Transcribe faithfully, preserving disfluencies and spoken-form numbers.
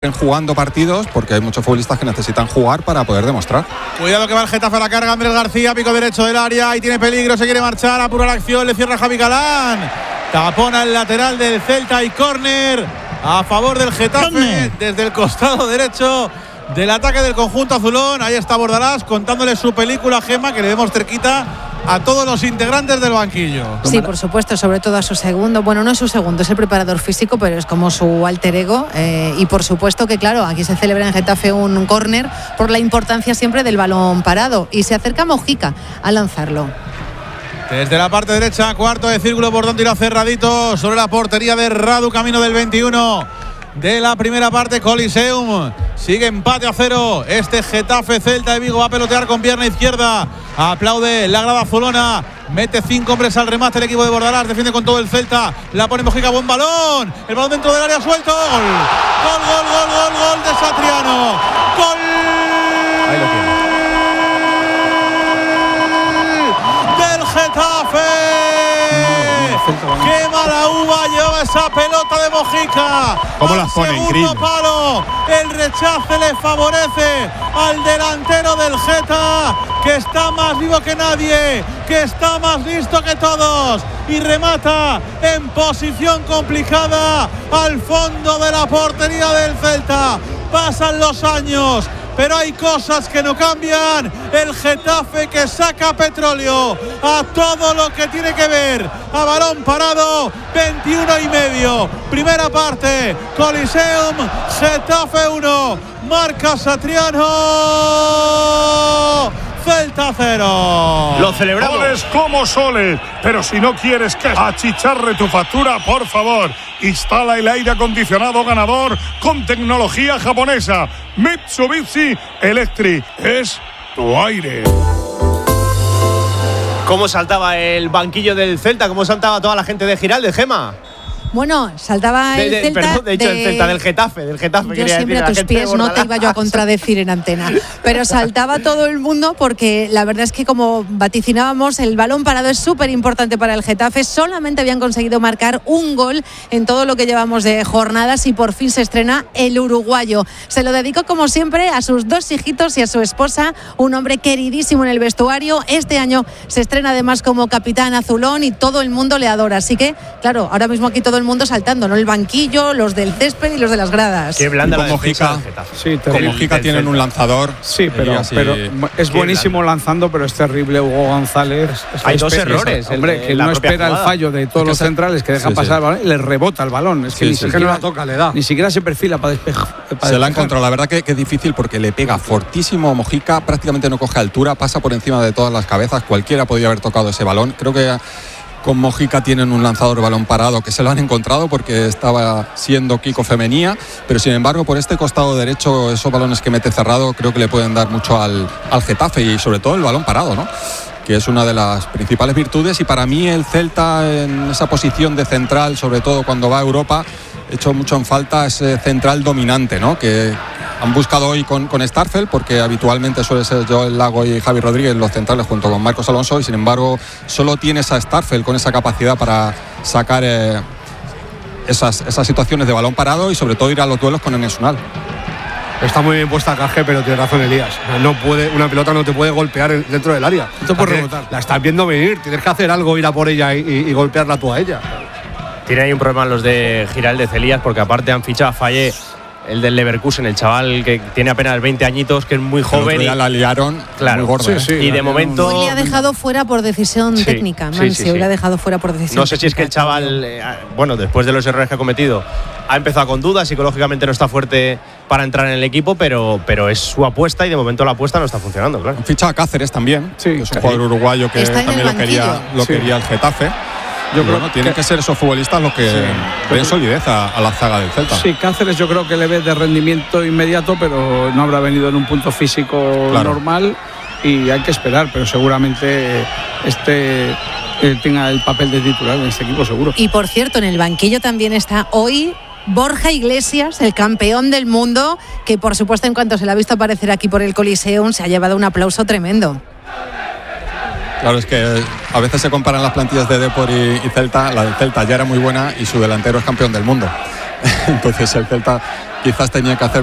jugando partidos, porque hay muchos futbolistas que necesitan jugar para poder demostrar. Cuidado que va el Getafe a la carga. Andrés García, pico derecho del área y tiene peligro, se quiere marchar, apura la acción, le cierra Javi Galán, tapona el lateral del Celta y córner a favor del Getafe desde el costado derecho del ataque del conjunto azulón. Ahí está Bordalás contándole su película a Gemma, que le vemos cerquita a todos los integrantes del banquillo. Sí, por supuesto, sobre todo a su segundo, bueno, no es su segundo, es el preparador físico, pero es como su alter ego, eh, y por supuesto que claro, aquí se celebra en Getafe un córner por la importancia siempre del balón parado, y se acerca Mojica a lanzarlo. Desde la parte derecha, cuarto de círculo, por donde irá cerradito sobre la portería de Radu, camino del veintiuno de la primera parte. Coliseum sigue empate a cero. Este Getafe Celta de Vigo va a pelotear con pierna izquierda. Aplaude la grada azulona. Mete cinco hombres al remate el equipo de Bordalás. Defiende con todo el Celta. La pone Mojica, buen balón. El balón dentro del área, suelto. Gol, gol, gol, gol, gol, gol de Satriano. Gol. Ahí lo tiene. Del Getafe. ¡Qué mala uva lleva esa pelota de Mojica! ¿Cómo las pone? Increíble. Palo. El rechace le favorece al delantero del Geta, que está más vivo que nadie, que está más listo que todos, y remata en posición complicada al fondo de la portería del Celta. Pasan los años, pero hay cosas que no cambian. El Getafe que saca petróleo a todo lo que tiene que ver a balón parado. Veintiuno y medio, primera parte. Coliseum, Getafe uno, marca Satriano. Celta cero. Lo celebramos. Soles como soles, pero si no quieres que achicharre tu factura, por favor, instala el aire acondicionado ganador con tecnología japonesa. Mitsubishi Electric es tu aire. ¿Cómo saltaba el banquillo del Celta? ¿Cómo saltaba toda la gente de Giraldez, Gemma? Bueno, saltaba de, el de, Celta. Perdón, de hecho, de... el Celta, del Getafe, del Getafe. Yo siempre decir, a tus pies no te iba yo a contradecir en antena. Pero saltaba todo el mundo porque la verdad es que, como vaticinábamos, el balón parado es súper importante para el Getafe. Solamente habían conseguido marcar un gol en todo lo que llevamos de jornadas y por fin se estrena el uruguayo. Se lo dedico, como siempre, a sus dos hijitos y a su esposa, un hombre queridísimo en el vestuario. Este año se estrena además como capitán azulón y todo el mundo le adora. Así que, claro, ahora mismo aquí todo el mundo saltando, ¿no? El banquillo, los del césped y los de las gradas. Qué blanda la Mojica. Sí, con Mojica tienen un lanzador. Sí, pero, así, pero es buenísimo blanda. lanzando, pero es terrible Hugo González. Es Hay dos errores. Hombre, que no espera jugada. el fallo de todos es los se... centrales que dejan sí, pasar sí. el balón y le rebota el balón. Es que sí, ni sí, siquiera no la toca, le da. Ni siquiera se perfila para despejar. Para se despejar. la ha encontrado. La verdad que, que es difícil porque le pega fortísimo Mojica, prácticamente no coge altura, pasa por encima de todas las cabezas. Cualquiera podía haber tocado ese balón. Creo que con Mojica tienen un lanzador de balón parado que se lo han encontrado porque estaba siendo Kiko Femenía, pero sin embargo por este costado derecho esos balones que mete cerrado creo que le pueden dar mucho al, al Getafe y sobre todo el balón parado, ¿no? Que es una de las principales virtudes, y para mí el Celta en esa posición de central, sobre todo cuando va a Europa, he hecho mucho en falta ese central dominante, ¿no? Que han buscado hoy con, con Starfel, porque habitualmente suele ser Joel Lago y Javi Rodríguez los centrales junto con Marcos Alonso, y sin embargo solo tienes a Starfel con esa capacidad para sacar eh, esas, esas situaciones de balón parado y sobre todo ir a los duelos con Enes Unal. Está muy bien puesta Caje, pero tiene razón Elías. No puede, una pelota no te puede golpear dentro del área. Esto por rebotar. La estás viendo venir, tienes que hacer algo, ir a por ella y, y, y golpearla tú a ella. Tiene ahí un problema los de Giraldez, Elías, porque aparte han fichado a Fallé, el del Leverkusen, el chaval que tiene apenas veinte añitos, que es muy joven. Ya la liaron, claro, muy gorda, sí, sí, ¿eh? Y de momento hoy le ha dejado fuera por decisión sí, técnica, Mansi, sí, sí, sí. Hoy le ha dejado fuera por decisión No sé técnica, si es que el chaval, eh, bueno, después de los errores que ha cometido, ha empezado con dudas, psicológicamente no está fuerte para entrar en el equipo, pero, pero es su apuesta y de momento la apuesta no está funcionando, claro. Han fichado a Cáceres también, sí, que es un jugador uruguayo que está también lo quería, lo sí. quería el Getafe. Yo creo que tienen que ser esos futbolistas los que sí, den solidez a, a la zaga del Celta. Sí, Cáceres yo creo que le ve de rendimiento inmediato, pero no habrá venido en un punto físico claro. normal y hay que esperar, pero seguramente este eh, tenga el papel de titular en este equipo, seguro. Y por cierto, en el banquillo también está hoy Borja Iglesias, el campeón del mundo, que por supuesto en cuanto se le ha visto aparecer aquí por el Coliseum se ha llevado un aplauso tremendo. Claro, es que a veces se comparan las plantillas de Depor y, y Celta. La del Celta ya era muy buena y su delantero es campeón del mundo. Entonces el Celta quizás tenía que hacer